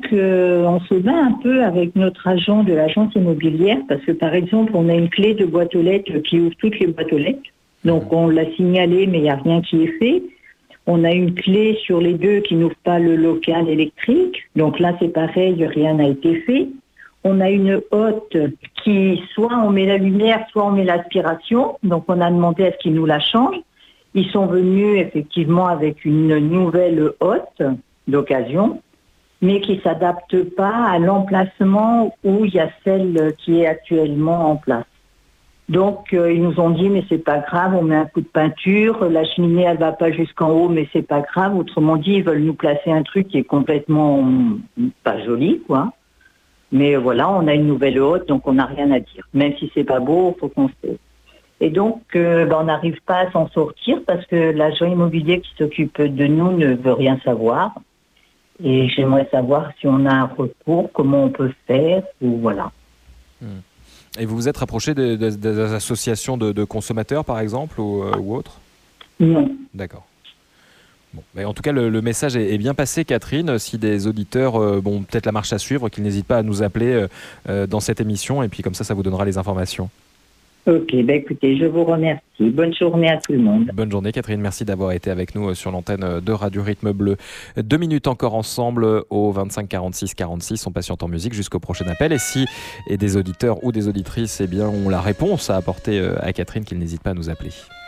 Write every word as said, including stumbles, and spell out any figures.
donc, euh, on se bat un peu avec notre agent de l'agence immobilière parce que, par exemple, on a une clé de boîte aux lettres qui ouvre toutes les boîtes aux lettres. Donc, on l'a signalé, mais il n'y a rien qui est fait. On a une clé sur les deux qui n'ouvre pas le local électrique. Donc là, c'est pareil, rien n'a été fait. On a une hotte qui, soit on met la lumière, soit on met l'aspiration. Donc, on a demandé à ce qu'ils nous la changent. Ils sont venus effectivement avec une nouvelle hotte d'occasion, mais qui ne s'adapte pas à l'emplacement où il y a celle qui est actuellement en place. Donc, euh, ils nous ont dit, mais c'est pas grave, on met un coup de peinture, la cheminée, elle va pas jusqu'en haut, mais c'est pas grave. Autrement dit, ils veulent nous placer un truc qui est complètement pas joli, quoi. Mais voilà, on a une nouvelle hotte, donc on n'a rien à dire. Même si c'est pas beau, il faut qu'on se... Et donc, euh, ben, on n'arrive pas à s'en sortir parce que l'agent immobilier qui s'occupe de nous ne veut rien savoir. Et j'aimerais savoir si on a un recours, comment on peut faire, ou voilà. Mmh. Et vous vous êtes rapproché des, des, des associations de, de consommateurs, par exemple, ou, euh, ou autres ? Non. D'accord. Bon. Mais en tout cas, le, le message est, est bien passé, Catherine. Si des auditeurs euh, bon, peut-être la marche à suivre, qu'ils n'hésitent pas à nous appeler euh, euh, dans cette émission, et puis comme ça, ça vous donnera les informations. Ok, ben écoutez, je vous remercie. Bonne journée à tout le monde. Bonne journée, Catherine. Merci d'avoir été avec nous sur l'antenne de Radio Rythme Bleu. Deux minutes encore ensemble au vingt-cinq quarante-six quarante-six. On patiente en musique jusqu'au prochain appel. Et si et des auditeurs ou des auditrices eh bien, ont la réponse à apporter à Catherine, qu'ils n'hésitent pas à nous appeler.